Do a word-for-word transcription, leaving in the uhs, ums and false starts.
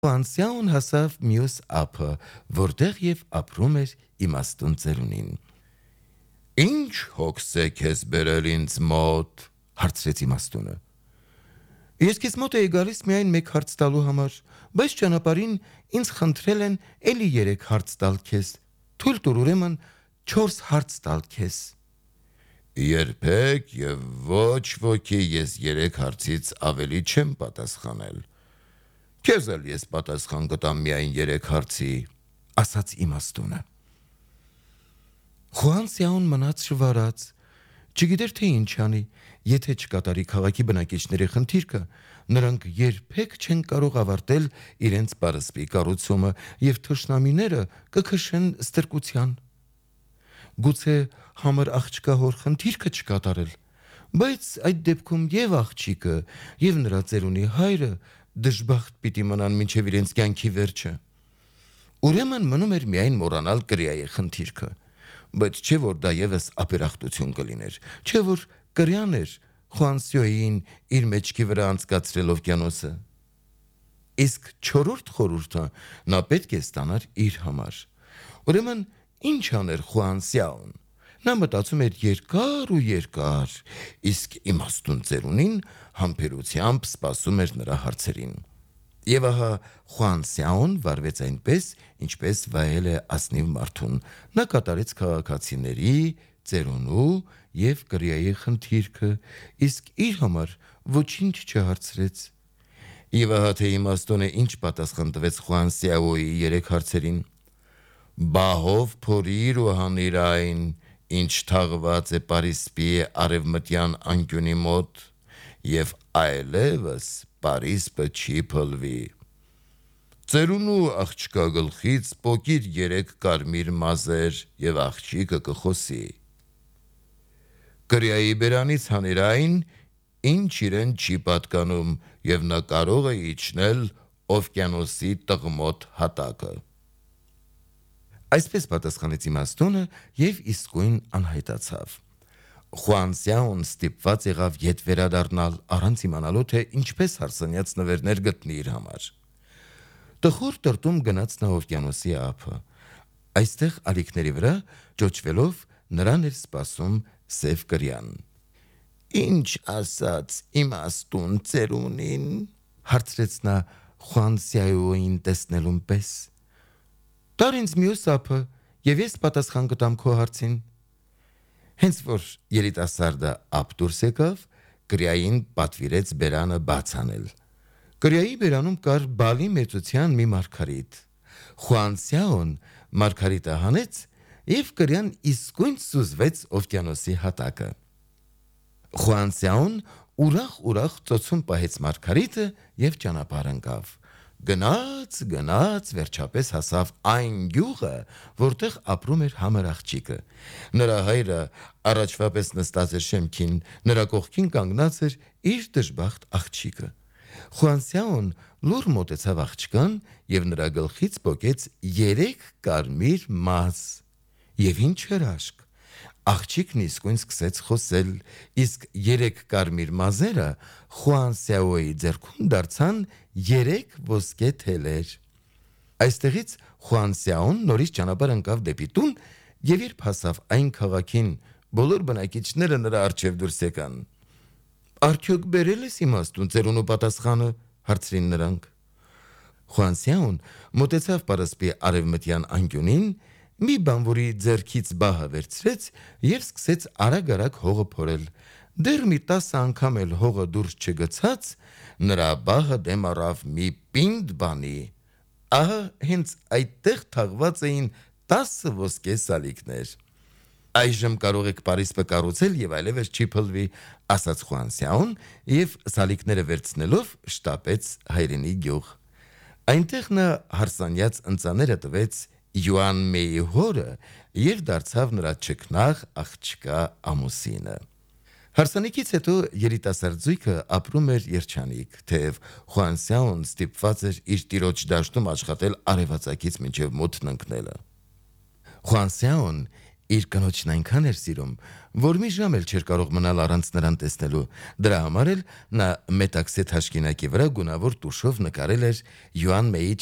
Խանսյաուն հասավ մյուս ափը, որտեղ և ապրում էր իմաստուն ծերունին: «Ինչ հոգս է քեզ բերել ինձ մոտ», հարցրեց իմաստունը: «Ես քեզ մոտ էի գալիս միայն մեկ հարց տալու համար, բայց ճանապարհին ինձ խնդրել են էլի երեք հարց տալ քեզ: Թույլ տուր ուրեմն չորս հարց տալ քեզ»: «Երբեք և ոչ ոքի ես երեք հարցից ավելի չեմ պատասխանել: Քեզ էլ ես պատասխան կտամ միայն երեք հարցի», ասաց իմաստունը: Խուանզյաուն մնաց շվարած: Չգիտեր թե ինչ անի: Եթե չկատարի քաղաքի բնակիչների խնդիրքը, նրանք երբեք չեն կարող ավարտել իրենց պարսպի կառուցումը և թշնամիները կքշեն ստրկության: Գուցե համր աղջկա հոր խնդիրքը չկատարել: Բայց այդ դեպքում և աղջիկը և նրա ծերունի հայրը դժբախտ պիտի մնան մինչև իրենց կյանքի վերջը: Ուրեմն մնում էր միայն մոռանալ կրիայի խնդիրքը: Բայց չէ որ դա ևս ապերախտություն կլիներ: Չէ որ կրյան էր Խուանզյոյին իր մեջքի վրա անցկացրել օվկիանոսը: Իսկ չորրորդ խորհուրդը նա պետք է ստանար իր համար: Ուրեմն ինչ աներ Խուանզյաուն: Նա մտածում էր երկար ու երկար, իսկ իմաստուն ծերունին համբերությամբ սպասում էր նրա հարցերին: Եվ ահա Խուանզյաուն վարվեց այնպես, ինչպես վայել է ազնիվ մարդուն: Նա կատարեց քաղաքացիների, ծերունու և կրիայի խնդիրքը, իսկ իր համար ոչինչ չհարցրեց: Եվ ահա թե իմաստունը ինչ պատասխան տվեց Խուանզյաուի երեք հարցերին: «Բահով փորիր ու հանիր այն, ինչ թաղված է պարիսպի արևմտյան անկյունի մոտ, և այլևս պարիսպը չի փլվի: Ծերունու աղջկա գլխից պոկիր երեք կարմիր մազեր և աղջիկը կխոսի: Կրիայի բերանից հանիր այն, ինչ իրեն չի պատկանում, և նա կարող է իջնել օվկիանոսի տղմոտ հատակը»: Այսպես պատասխանեց իմաստունը և իսկույն անհայտացավ: Խուանզյաուն ստիպված եղավ ետ վերադառնալ առանց իմանալու թե ինչպես հարսնյաց նվերներ գտնի իր համար: Տխուր տրտում գնաց նա օվկիանոսի ափը: Այստեղ ալիքների վրա ճոճվելով նրան էր սպասում սև կրյան: «Ինչ ասաց իմաստուն ծերունին»: հարցրեց նա Խուանզյաուին տեսնելուն պես: «Տար ինձ մյուս ափը և ես պատասխան կտամ քո հարցին»: Հենց որ երիտասարդը ափ դուրս եկավ, կրիային պատվիրեց բերանը բաց անել: Կրիայի բերանում կար բալի մեծության մի մարգարիտ: Խուանզյաուն մարգարիտը հանեց և կրյան իսկույն սուզվեց օվկիանոսի հատակը: Խուանզյաուն ուրախ-ուրախ ծոցում պահեց մարգարիտը և ճանապարհ ընկավ: Գնաց, գնաց, վերջապես հասավ այն գյուղը, որտեղ ապրում էր համր աղջիկը: Նրա հայրը առաջվա պես նստած էր շեմքին, նրա կողքին կանգնած էր իր դժբախտ աղջիկը: Խուանզյաուն լուռ մոտեցավ աղջկան և նրա գլխից պոկեց երեք կարմիր մազ: Եվ ինչ հրաշք: Աղջիկն իսկույն սկսեց խոսել, իսկ երեք կարմիր մազերը Խուանզյաուի ձեռքում դարձան երեք ոսկե թելեր: Այստեղից Խուանզյաուն նորից ճանապարհ ընկավ դեպի տուն և երբ հասավ այն քաղաքին, բոլոր բնակիչները նրա առջև դուրս եկան: «Արդյոք բերել ես իմաստուն ծերունու պատասխանը»: հարցրին նրանք: Խուանզյաուն մոտեցավ պարսպի արևմտյան անկյունին, մի բանվորի ձեռքից բահը վերցրեց և սկսեց արագ-արագ հողը փորել: Դեռ մի տասը անգամ էլ հողը դուրս չգցած, նրա բահը դեմ առավ մի պինդ բանի: Ահա հենց այդտեղ թաղված էին տասը ոսկե սալիկներ: «Այժմ կարող եք պարիսպը կառուցել և այլևս չի փլվի», ասաց Խուանզյաուն և սալիկները վերցնելով շտապեց հայրենի գյուղ: Այնտեղ նա հարսանյաց ընծաները տվեց Յուանմեի հորը և դարձավ նրա չքնաղ աղջկա ամուսինը: Հարսանիքից հետո երիտասարդ զույգը ապրում էր երջանիկ, թեև Խուանզյաուն ստիպված էր իր տիրոջ դաշտում աշխատել արևածագից մինչև մութն ընկնելը: Խուանզյաուն Իր կնոջն այնքան էր սիրում, որ մի ժամ էլ չէր կարող մնալ առանց նրան տեսնելու։ Դրա համար էլ նա մետաքսե թաշկինակի վրա գունավոր տուշով նկարել էր Յուան Մեի